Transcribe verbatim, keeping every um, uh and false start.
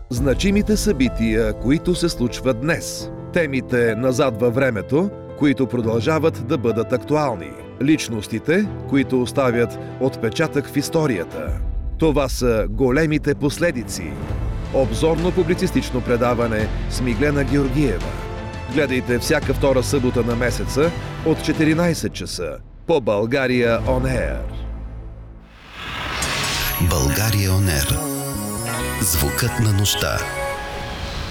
Значимите събития, които се случват днес. Темите назад във времето, които продължават да бъдат актуални. Личностите, които оставят отпечатък в историята. Това са големите последици. Обзорно-публицистично предаване с Миглена Георгиева. Гледайте всяка втора събота на месеца от четиринайсет часа по България Он Ер. България Он Ер. Звукът на нощта.